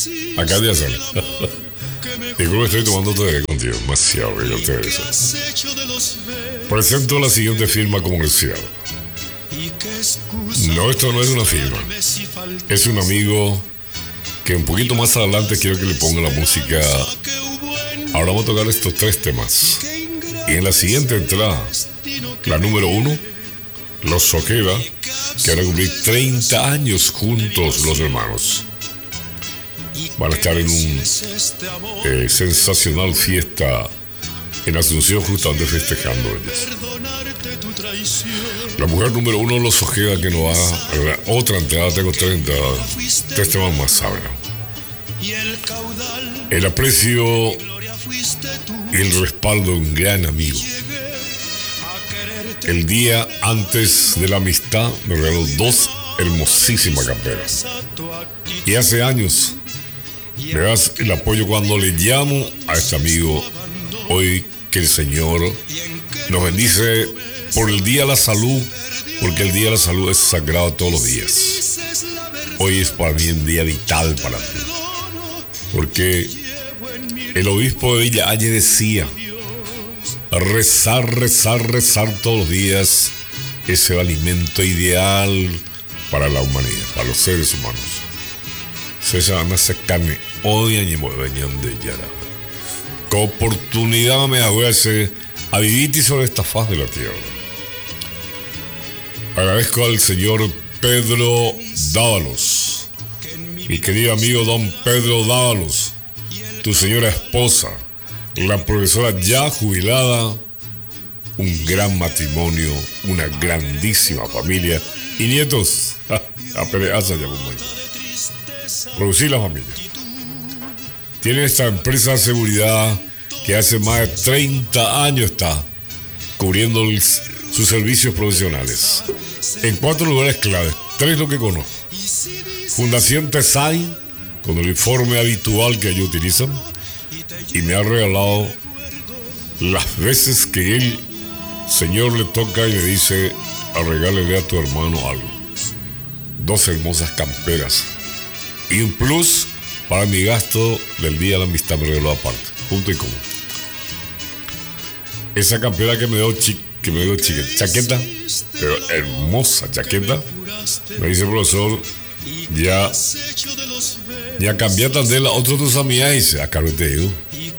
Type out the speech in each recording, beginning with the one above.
Acá ya sale. Disculpe, estoy tomando té contigo. Demasiado rico té eso. Presento la siguiente firma comercial. No, esto no es una firma. Es un amigo que un poquito más adelante quiero que le ponga la música. Ahora vamos a tocar estos 3 temas. Y en la siguiente entrada, la número 1, Los Ojeda, que van a cumplir 30 años juntos los hermanos. Van a estar en un sensacional fiesta en Asunción, justamente festejando ellos. La mujer número 1, Los Ojeda, que nos va a dar otra entrada. Tengo 3 temas más, saben. El aprecio y el respaldo de un gran amigo. El día antes de la amistad me regaló 2 hermosísimas camperas. Y hace años me das el apoyo cuando le llamo a este amigo. Hoy que el Señor nos bendice por el Día de la Salud, porque el Día de la Salud es sagrado todos los días. Hoy es para mí un día vital para mí, porque el obispo de Villa Valle decía: rezar todos los días es el alimento ideal para la humanidad, para los seres humanos. Se van a hacer carne hoy año venían de Yara. Con oportunidad me agradece a vivir sobre esta faz de la tierra. Agradezco al señor Pedro Dávalos, mi querido amigo don Pedro Dávalos, tu señora esposa, la profesora ya jubilada, un gran matrimonio, una grandísima familia y nietos. Producir la familia. Tiene esta empresa de seguridad que hace más de 30 años está cubriendo sus servicios profesionales en 4 lugares claves. 3 lo que conozco: Fundación Tesai, con el informe habitual que ellos utilizan, y me ha regalado las veces que él, Señor, le toca y le dice: regálele a tu hermano algo. 2 hermosas camperas y un plus para mi gasto del Día de la Amistad, me regaló aparte. Punto y coma. Esa campera que me dio chaqueta, pero hermosa chaqueta, me dice: profesor, ya cambiaste de la otra tus amigas. Y dice: acá te digo,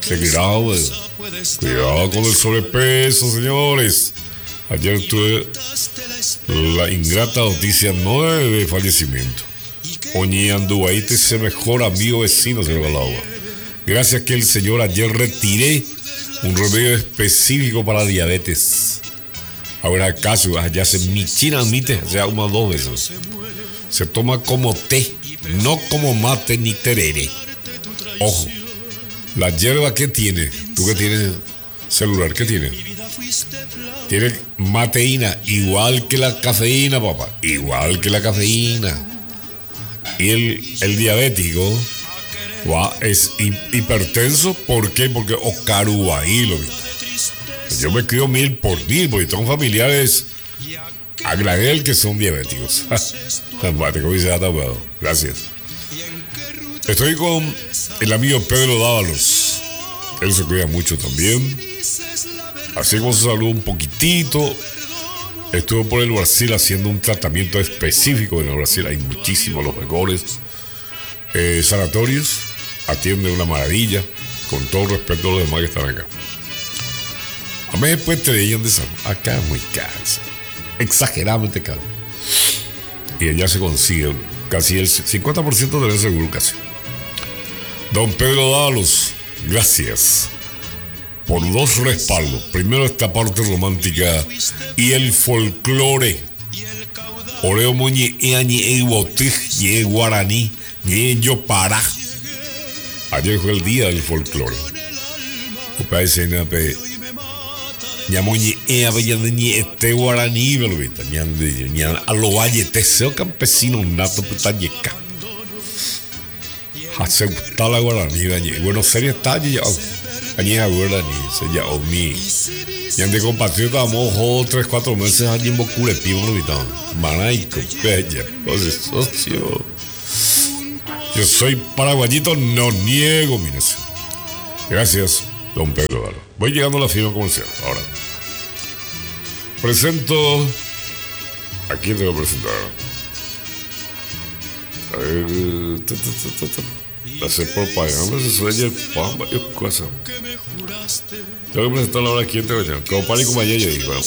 cuidado con el sobrepeso, señores. Ayer tuve la ingrata noticia, no de fallecimiento. Oñi Anduaite, ese mejor amigo vecino, señor Galagua. Gracias que el señor ayer retiré un remedio específico para diabetes. Ahora acaso, ya se michina admite, o sea, 1 o 2 veces. Se toma como té, no como mate ni terere. Ojo, la hierba que tiene, tú que tienes celular, ¿qué tiene? Tiene mateína, igual que la cafeína, papá, igual que la cafeína. Y el diabético es hipertenso. ¿Por qué? Porque Ocaruahí lo vi. Yo me crio 1000 por 1000, porque tengo familiares a granel que son diabéticos. Gracias. Estoy con el amigo Pedro Dávalos. Él se cuida mucho también. Así como se saludó un poquitito. Estuve por el Brasil haciendo un tratamiento específico. En el Brasil hay muchísimos, los mejores sanatorios. Atiende una maravilla, con todo respeto a los demás que están acá. A mí después te veían de salud. Acá es muy caro, exageradamente caro. Y allá se consigue casi el 50% del seguro casi. Don Pedro Dávalos, gracias por 2 respaldos. Primero, esta parte romántica y el folclore. Oreo moñe eañi eibotij y guaraní y yo para. Ayer fue el día del folclore. Upaise nape ñamoñi eañi este guaraní velvita ñan a lo valle teseo campesino nato putañeca. Hace gustar la guaraní dañe. Bueno, serie está ya. Añeja guaraní se ya omi. Ñan de compatriota mojo 3-4 meses allí en Bocure pivo lo vitan. Manaico, bella, pues socio. Yo soy paraguayito, no niego mi nación. Gracias, don Pedro Varo. Voy llegando a la firma comercial. Ahora presento. ¿A quién tengo que presentar? A ver. Hacer propaganda se sueña pan, varias cosas. Tengo que presentar ahora a quién te voy a como Pari como ayer yo dije, bueno.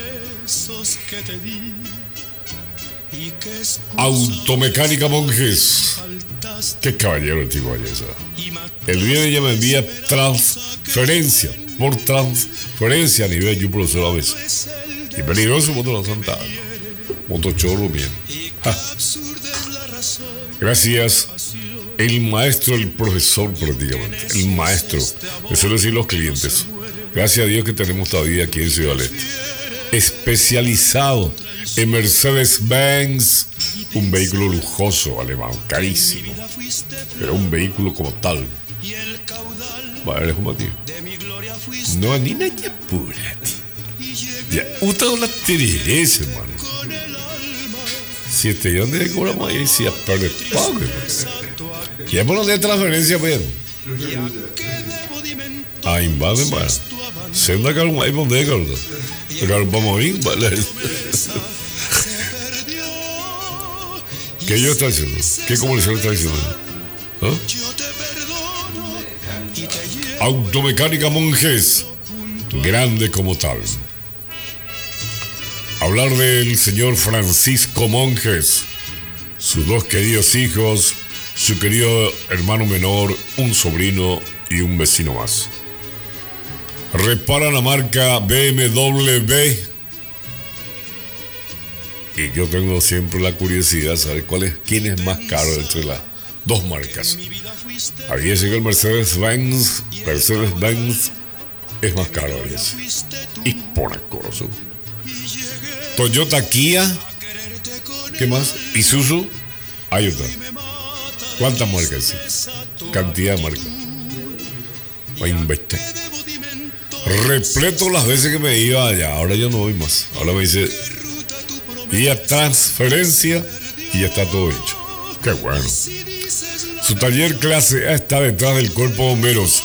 Automecánica Monjes. Qué caballero el tipo ayer, ¿sabes? El día de ella me envía transferencia. Por transferencia a nivel yo profesor a veces. Y peligroso moto la Santa. Motochorro bien. Ja. Gracias. El maestro, el profesor prácticamente. El maestro. Me suelo decir los clientes. Gracias a Dios que tenemos todavía aquí en Ciudad del Este. Especializado en Mercedes-Benz. Un vehículo lujoso, alemán, carísimo. Pero un vehículo como tal. Vale, es un tío. No, ni nadie pura. Ya, usted no la tiene ese, hermano. Si este yo no le cobramos ahí, si a perder pago. Y es por donde hay transferencia, pues. Ah, invaden, vaya. Senda que hay bondeca, ¿verdad? Pero vamos a ir, vale. ¿Qué yo está diciendo? ¿Qué comercial está diciendo? ¿Ah? Automecánica Monjes, grande como tal. Hablar del señor Francisco Monjes, sus dos queridos hijos, su querido hermano menor, un sobrino y un vecino más. Repara la marca BMW. Y yo tengo siempre la curiosidad de saber quién es más caro entre las dos marcas. Había dicho que el Mercedes-Benz es más caro. Y por el corazón. Toyota, Kia, ¿qué más? Isuzu, hay otra. ¿Cuántas marcas? Sí? Cantidad de marcas. Voy a invertir. Repleto las veces que me iba allá. Ahora ya no voy más. Ahora me dice vía transferencia y ya está todo hecho. Qué bueno. Su taller clase A está detrás del cuerpo de bomberos.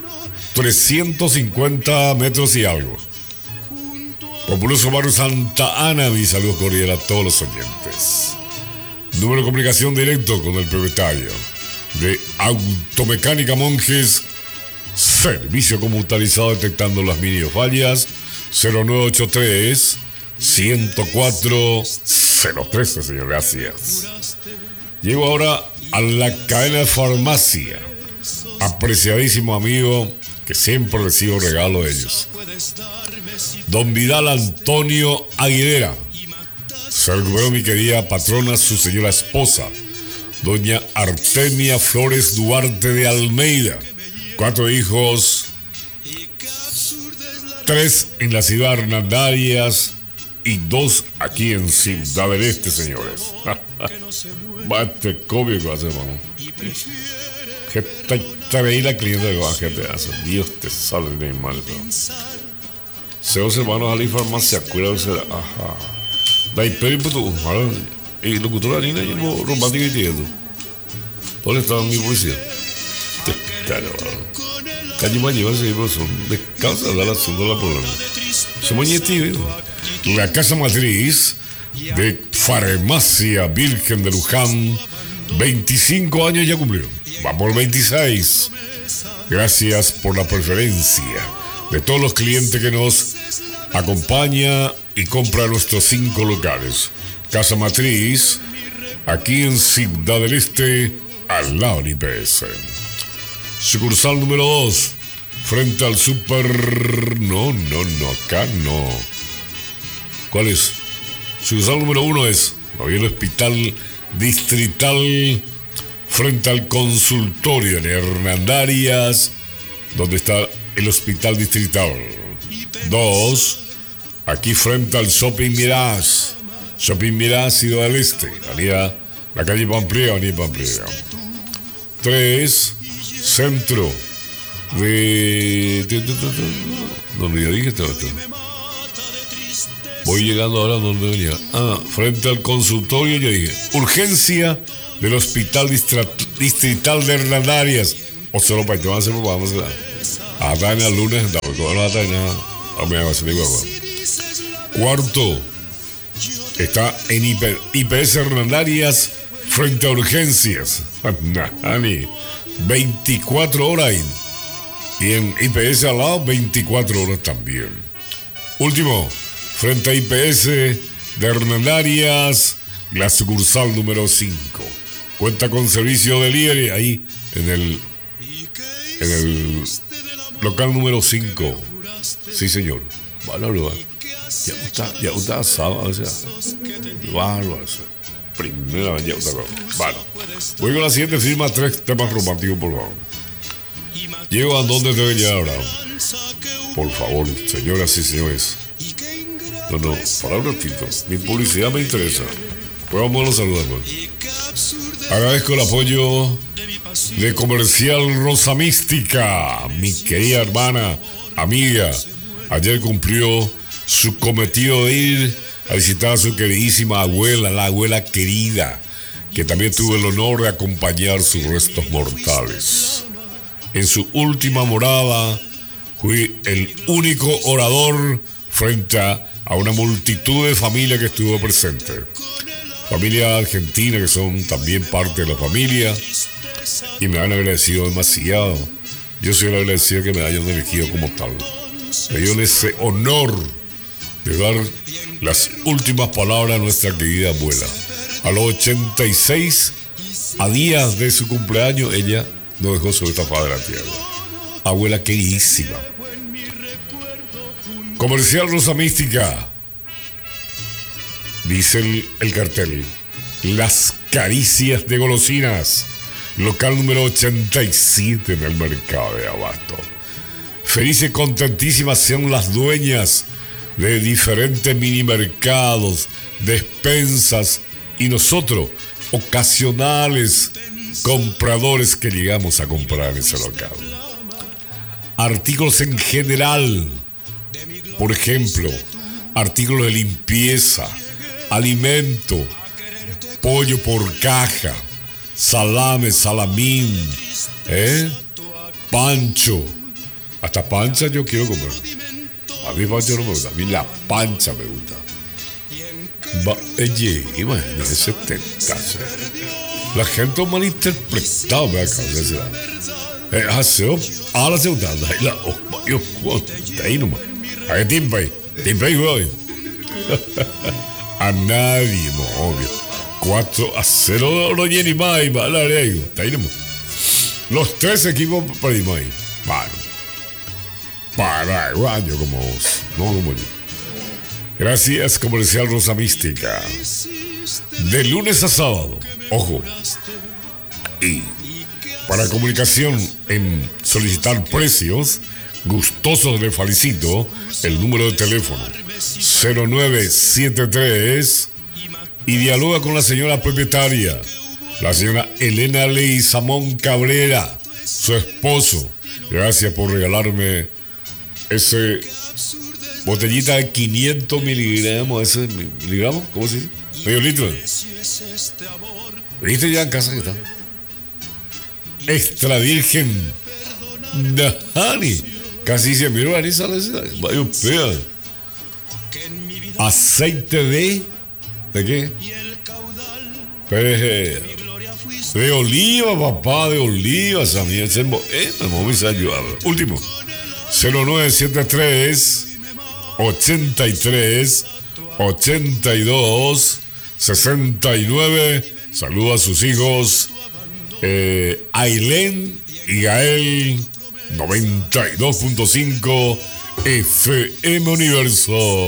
350 metros y algo. Populoso barrio Santa Ana. Mi saludo cordial a todos los oyentes. Número de comunicación directo con el propietario de Automecánica Monjes. Servicio computarizado detectando las mini fallas. 0983 104 013, señor. Gracias. Llego ahora a la cadena de farmacia. Apreciadísimo amigo, que siempre recibo regalo de ellos. Don Vidal Antonio Aguilera. Se recuperó mi querida patrona, su señora esposa, doña Artemia Flores Duarte de Almeida. 4 hijos, 3 en la ciudad de Hernandarias y 2 aquí en Ciudad del Este, señores. Bate cobio que hace, hermano. Que te veí la cliente de que te hace. Dios te salve de mi mal. Seos hermanos a la farmacia, cuídate. Ajá. Da y pero tú, y locutora Nina y el romántico y tieto. ¿Dónde estaba mi policía? Te caro, calle más lleva ese libro, son de causa de la asunto de la problema. Somos ñetivos. La casa matriz de Farmacia Virgen de Luján, 25 años ya cumplió. Va por 26. Gracias por la preferencia de todos los clientes que nos acompaña y compra nuestros 5 locales. Casa matriz, aquí en Ciudad del Este, al lado de IPS. Sucursal número 2, frente al super... No, acá no. ¿Cuál es? Sucursal número 1 es, había el hospital distrital, frente al consultorio en Hernandarias, donde está el hospital distrital. 2, aquí frente al Shopping Mirage. Shopping Mirage, Ciudad del Este, la calle Pamplea, avenida Pamplea. 3, centro de... donde yo dije estaba. Voy llegando ahora donde venía. Frente al consultorio yo dije, urgencia del Hospital Distrital de Hernandarias. O solo para que te van a hacer vamos a dar el lunes, cuarto, está en IPS Hernandarias frente a urgencias. 24 horas ahí. Y en IPS al lado, 24 horas también. Último, frente a IPS de Hernandarias, la sucursal número 5. Cuenta con servicio de delivery ahí en el local número 5. Sí, señor. Bárbaro. Ya está sábado, o sea. Bárbaro. Primera vez ya está. Bueno, voy con la siguiente firma, 3 temas románticos, por favor. Llego a donde debe llegar ahora. Por favor, señoras y señores. No, para un ratito. Mi publicidad me interesa. Pues vamos a los saludos. Agradezco el apoyo de Comercial Rosa Mística, mi querida hermana, amiga. Ayer cumplió su cometido de ir a visitar a su queridísima abuela, la abuela querida, que también tuvo el honor de acompañar sus restos mortales. En su última morada, fui el único orador frente a una multitud de familia que estuvo presente. Familia argentina que son también parte de la familia y me han agradecido demasiado. Yo soy el agradecido que me hayan elegido como tal. Me dio ese honor de dar las últimas palabras a nuestra querida abuela. A los 86, a días de su cumpleaños, ella nos dejó sobre esta faz de la tierra. Abuela queridísima. Comercial Rosa Mística. Dice el cartel: Las Caricias de Golosinas, local número 87 en el mercado de Abasto. Felices y contentísimas sean las dueñas de diferentes mini mercados, despensas y nosotros, ocasionales compradores que llegamos a comprar en ese local. Artículos en general, por ejemplo, artículos de limpieza, alimento, pollo por caja, salame, salamín, pancho. Hasta pancha yo quiero comer. A mí pancha no me gusta, a mí la pancha me gusta. Imagínate, 70. La gente malinterpretado me acaba de decir. Ahora se gusta, yo ahí nomás. ¿A qué tiempo ahí? ¿Tiempo ahí, güey? A nadie, obvio. 4-0 no lleni más, está ahí nomás. Los 3 equipos perdimos ahí. Bueno, paraguayo como vos, no como yo. Gracias, Comercial Rosa Mística. De lunes a sábado, ojo. Y para comunicación en solicitar precios, gustosos le felicito el número de teléfono 0973 y dialoga con la señora propietaria, la señora Elena Leizamón Cabrera, su esposo. Gracias por regalarme ese botellita de 500 miligramos, ese miligramos, ¿cómo se dice? Medio litro. ¿Viste ya en casa que está? Extra virgen. Nahani. Casi 100 mil barisas. Vaya pega. Aceite de. ¿De qué? De oliva, papá, de oliva. Último. 0973 83 82 69. Saluda a sus hijos Ailén y Gael. 92.5 FM Universo.